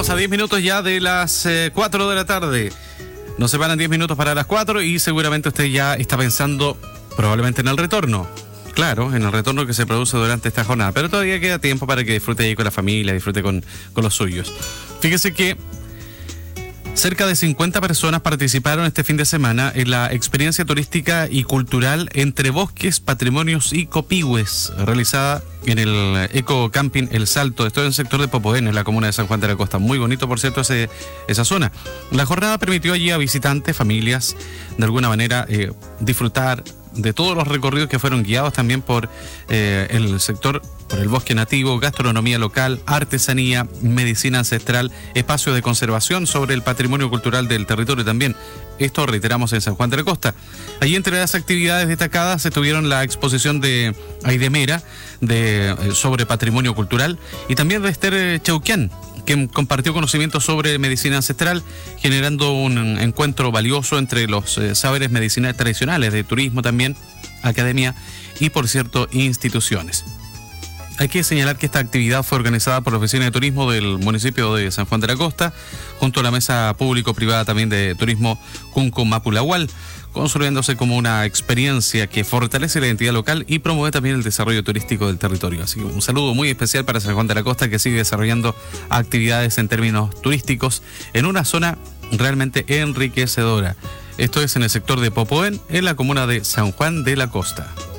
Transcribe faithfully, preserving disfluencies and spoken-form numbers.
Estamos a diez minutos ya de las eh, cuatro de la tarde. Nos separan diez minutos para las cuatro y seguramente usted ya está pensando probablemente en el retorno. Claro, en el retorno que se produce durante esta jornada. Pero todavía queda tiempo para que disfrute ahí con la familia, disfrute con, con los suyos. Fíjese que cerca de cincuenta personas participaron este fin de semana en la experiencia turística y cultural Entre Bosques, Patrimonios y Copihue, realizada en el Eco Camping El Salto. Esto en el sector de Popoén, en la comuna de San Juan de la Costa. Muy bonito, por cierto, ese, esa zona. La jornada permitió allí a visitantes, familias, de alguna manera eh, disfrutar de todos los recorridos que fueron guiados también por eh, el sector, por el bosque nativo, gastronomía local, artesanía, medicina ancestral, espacio de conservación sobre el patrimonio cultural del territorio también. Esto reiteramos en San Juan de la Costa. Allí entre las actividades destacadas estuvieron la exposición de Aidemera de, eh, sobre patrimonio cultural y también de Esther Cheuquián, que compartió conocimientos sobre medicina ancestral, generando un encuentro valioso entre los eh, saberes medicinales tradicionales, de turismo también, academia y, por cierto, instituciones. Hay que señalar que esta actividad fue organizada por la Oficina de Turismo del municipio de San Juan de la Costa, junto a la Mesa Público-Privada también de Turismo Cunco-Mapulahual, construyéndose como una experiencia que fortalece la identidad local y promueve también el desarrollo turístico del territorio. Así que un saludo muy especial para San Juan de la Costa, que sigue desarrollando actividades en términos turísticos en una zona realmente enriquecedora. Esto es en el sector de Popoén, en la comuna de San Juan de la Costa.